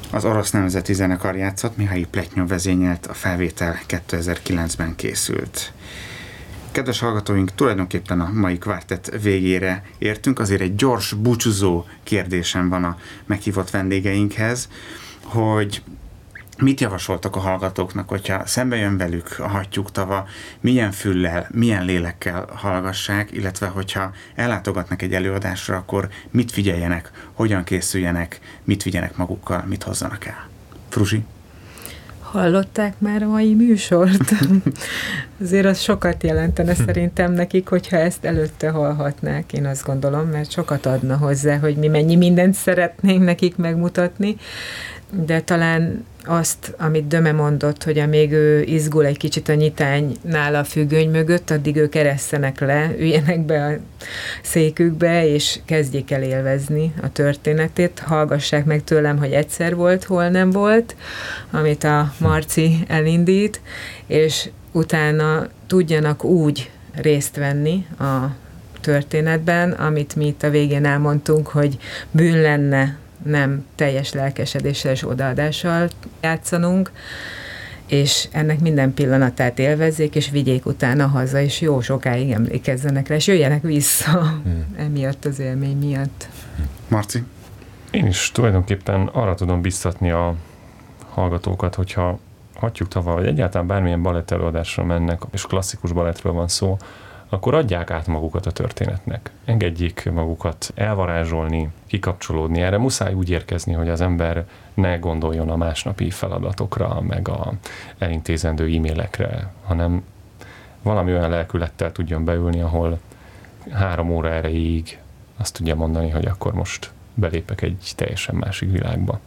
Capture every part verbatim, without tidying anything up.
Az Orosz Nemzeti Zenekar játszott, Mihály Pletnyov vezényelt, a felvétel kétezer-kilencben készült. Kedves hallgatóink, tulajdonképpen a mai kvártett végére értünk, azért egy gyors búcsúzó kérdésem van a meghívott vendégeinkhez, hogy mit javasoltak a hallgatóknak, hogyha szembe jön velük a Hattyúk tava, milyen füllel, milyen lélekkel hallgassák, illetve hogyha ellátogatnak egy előadásra, akkor mit figyeljenek, hogyan készüljenek, mit vigyenek magukkal, mit hozzanak el. Fruzsi? Hallották már a mai műsort? Azért az sokat jelentene szerintem nekik, hogyha ezt előtte hallhatnák, én azt gondolom, mert sokat adna hozzá, hogy mi mennyi mindent szeretnénk nekik megmutatni, de talán azt, amit Döme mondott, hogy amíg ő izgul egy kicsit a nyitánynál a függöny mögött, addig ők eresszenek le, üljenek be a székükbe, és kezdjék el élvezni a történetét. Hallgassák meg tőlem, hogy egyszer volt, hol nem volt, amit a Marci elindít, és utána tudjanak úgy részt venni a történetben, amit mi itt a végén elmondtunk, hogy bűn lenne nem teljes lelkesedéssel és odaadással játszanunk, és ennek minden pillanatát élvezzék, és vigyék utána haza, és jó sokáig emlékezzenek rá, és jöjjenek vissza hmm. emiatt az élmény miatt. Marci? Én is tulajdonképpen arra tudom biztatni a hallgatókat, hogyha Hattyúk tava, vagy egyáltalán bármilyen balett előadásra mennek, és klasszikus balettről van szó, akkor adják át magukat a történetnek. Engedjék magukat elvarázsolni, kikapcsolódni. Erre muszáj úgy érkezni, hogy az ember ne gondoljon a másnapi feladatokra, meg a elintézendő e-mailekre, hanem valami olyan lelkülettel tudjon beülni, ahol három óra erejéig azt tudja mondani, hogy akkor most belépek egy teljesen másik világba.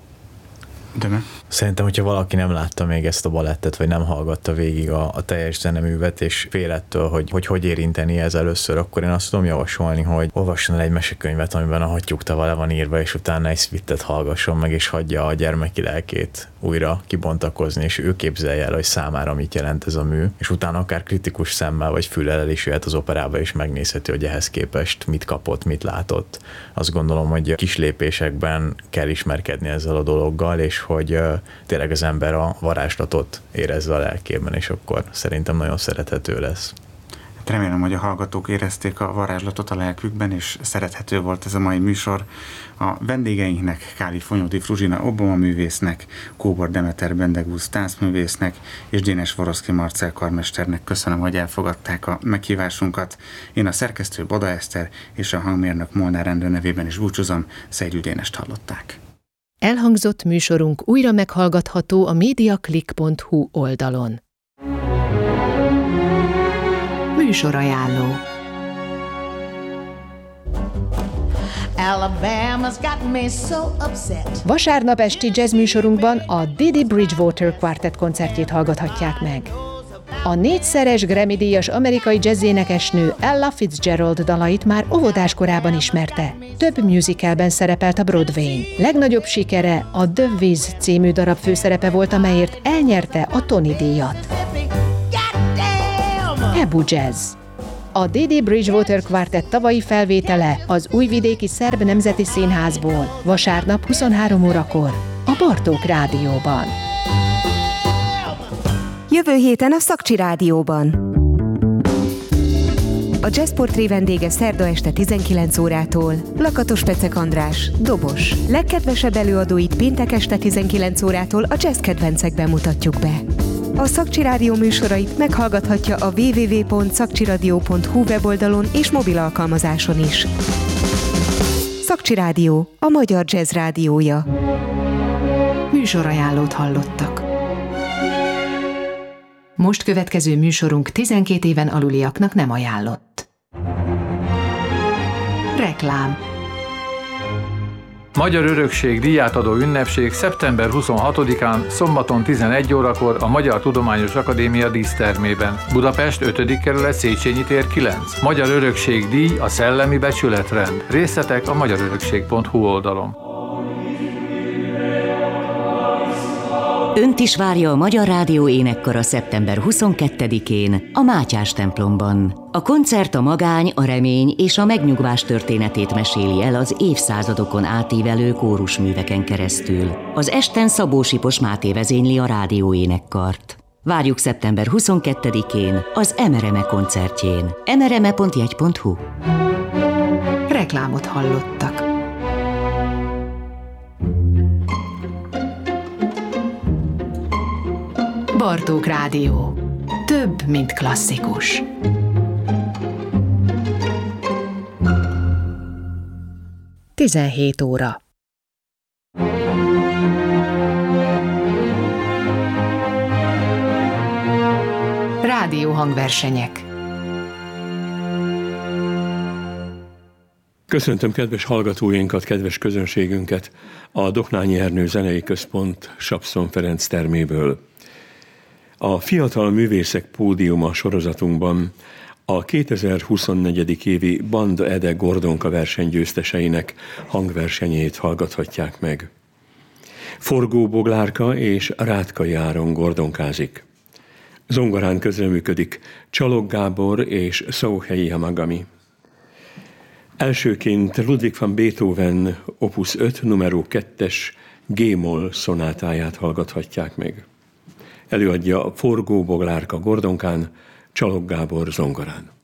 De ne. Szerintem, hogyha valaki nem látta még ezt a balettet, vagy nem hallgatta végig a, a teljes zeneművet, és félettől, hogy, hogy hogy érinteni ez először, akkor én azt tudom javasolni, hogy olvasson el egy mesekönyvet, amiben a Hattyúk tava le van írva, és utána egy szvittet hallgasson meg, és hagyja a gyermeki lelkét újra kibontakozni, és ő képzelje el, hogy számára mit jelent ez a mű, és utána akár kritikus szemmel, vagy füllel el is jöhet az operába, és megnézheti, hogy ehhez képest mit kapott, mit látott. Azt gondolom, hogy kis lépésekben kell ismerkedni ezzel a dologgal, és hogy uh, tényleg az ember a varázslatot érezze a lelkében, és akkor szerintem nagyon szerethető lesz. Remélem, hogy a hallgatók érezték a varázslatot a lelkükben, és szerethető volt ez a mai műsor. A vendégeinknek, Káli Fonyódi Fruzsina Oboma művésznek, Kóbor Demeter Bendegúz táncművésznek és Dénes Voroszki Marcell karmesternek köszönöm, hogy elfogadták a meghívásunkat. Én a szerkesztő Boda Eszter és a hangmérnök Molnár Endő nevében is búcsúzom, Szeggyű Dénest hallották. Elhangzott műsorunk újra meghallgatható a mediaclick pont hu oldalon. Műsorajánló. Vasárnap esti jazz műsorunkban a Didi Bridgewater Quartet koncertjét hallgathatják meg. A négyszeres Grammy-díjas amerikai jazzénekesnő Ella Fitzgerald dalait már óvodás korában ismerte. Több musicalben szerepelt a Broadwayn. Legnagyobb sikere a The Wiz című darab főszerepe volt, amelyért elnyerte a Tony-díjat. Ebu Jazz. A Didi Bridgewater Quartet tavalyi felvétele az Újvidéki Szerb Nemzeti Színházból vasárnap huszonhárom órakor a Bartók Rádióban. Jövő héten a Szakcsi Rádióban. A Jazzportré vendége szerda este tizenkilenc órától Lakatos Pecek András, dobos. Legkedvesebb előadóit péntek este tizenkilenc órától a jazz kedvencekben mutatjuk be. A Szakcsi Rádió műsorait meghallgathatja a double-u double-u double-u pont szakcsiradio pont hu weboldalon és mobil alkalmazáson is. Szakcsi Rádió, a magyar jazz rádiója. Műsorajánlót hallottak. Most következő műsorunk tizenkét éven aluliaknak nem ajánlott. Reklám. Magyar Örökség díjátadó ünnepség szeptember huszonhatodikán, szombaton tizenegy órakor a Magyar Tudományos Akadémia dísztermében. Budapest ötödik kerület, Széchenyi tér kilenc. Magyar Örökség díj a szellemi becsületrend. Részletek a magyarörökség pont hu oldalon. Önt is várja a Magyar Rádió énekkara szeptember huszonkettedikén a Mátyás templomban. A koncert a magány, a remény és a megnyugvás történetét meséli el az évszázadokon átívelő kórusműveken keresztül. Az esten Szabó Sipos Máté vezényli a rádióénekkart. Várjuk szeptember huszonkettedikén az Emereme koncertjén. emereme pont jegy pont hu. Reklámot hallottak. Bartók Rádió. Több, mint klasszikus. tizenhét óra. Rádió hangversenyek. Köszöntöm kedves hallgatóinkat, kedves közönségünket a Doknányi Ernő Zenei Központ Sapszon Ferenc terméből. A Fiatal Művészek Pódiuma sorozatunkban a kétezer-huszonnégy. évi Band Ede Gordonka verseny győzteseinek hangversenyét hallgathatják meg. Forgó Boglárka és Rátkai Áron gordonkázik. Zongorán közreműködik Csalog Gábor és Szauhelyi Hamagami. Elsőként Ludwig van Beethoven opus öt numero kettes G-moll szonátáját hallgathatják meg. Előadja Forgó Boglárka gordonkán, Csalog Gábor zongorán.